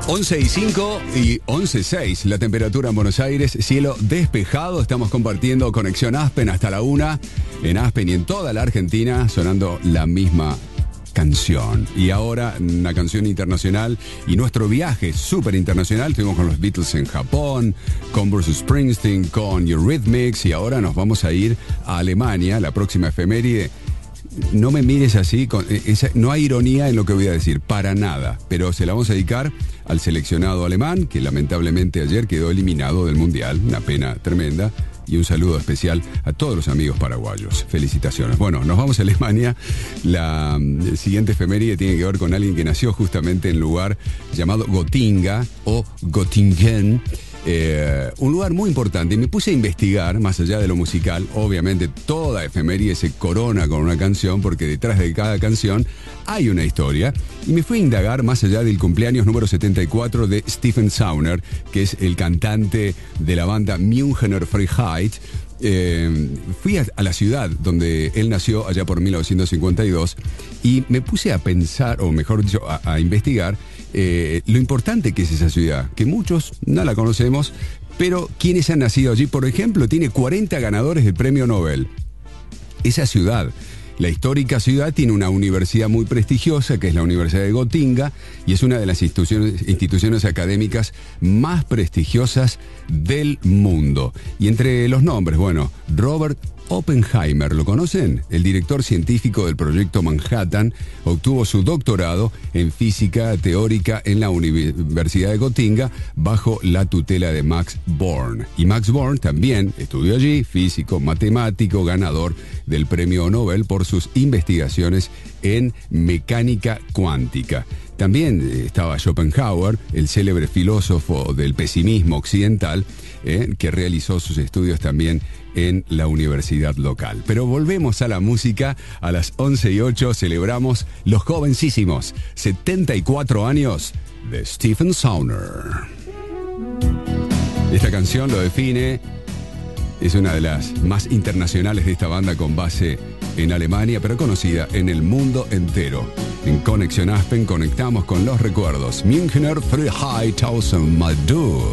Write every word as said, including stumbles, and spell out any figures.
once y cinco y once y seis la temperatura en Buenos Aires, cielo despejado. Estamos compartiendo conexión Aspen hasta la una en Aspen y en toda la Argentina, sonando la misma canción. Y ahora una canción internacional y nuestro viaje súper internacional. Estuvimos con los Beatles en Japón, con Bruce Springsteen, con Eurythmics, y ahora nos vamos a ir a Alemania, la próxima efeméride. No me mires así, con, esa, no hay ironía en lo que voy a decir, para nada, pero se la vamos a dedicar al seleccionado alemán, que lamentablemente ayer quedó eliminado del Mundial, una pena tremenda, y un saludo especial a todos los amigos paraguayos. Felicitaciones. Bueno, nos vamos a Alemania. La siguiente efeméride tiene que ver con alguien que nació justamente en un lugar llamado Gotinga o Göttingen. Eh, un lugar muy importante, y me puse a investigar más allá de lo musical. Obviamente toda efeméride se corona con una canción, porque detrás de cada canción hay una historia, y me fui a indagar más allá del cumpleaños número setenta y cuatro de Stephen Sauner, que es el cantante de la banda Münchener Freiheit. Eh, fui a, a la ciudad donde él nació allá por mil novecientos cincuenta y dos, y me puse a pensar, o mejor dicho, a, a investigar eh, lo importante que es esa ciudad, que muchos no la conocemos, pero quienes han nacido allí. Por ejemplo, tiene cuarenta ganadores del premio Nobel. Esa ciudad, la histórica ciudad, tiene una universidad muy prestigiosa, que es la Universidad de Gotinga, y es una de las instituciones, instituciones académicas más prestigiosas del mundo. Y entre los nombres, bueno, Robert Oppenheimer, ¿lo conocen? El director científico del proyecto Manhattan, obtuvo su doctorado en física teórica en la Universidad de Gotinga bajo la tutela de Max Born. Y Max Born también estudió allí, físico, matemático, ganador del premio Nobel por sus investigaciones en mecánica cuántica. También estaba Schopenhauer, el célebre filósofo del pesimismo occidental, eh, que realizó sus estudios también en la universidad local. Pero volvemos a la música. A las once y ocho celebramos los jovencísimos setenta y cuatro años de Stephen Sauner. Esta canción lo define. Es una de las más internacionales de esta banda, con base en Alemania, pero conocida en el mundo entero. En Conexión Aspen conectamos con los recuerdos. Münchener Freiheit tausend Mal du.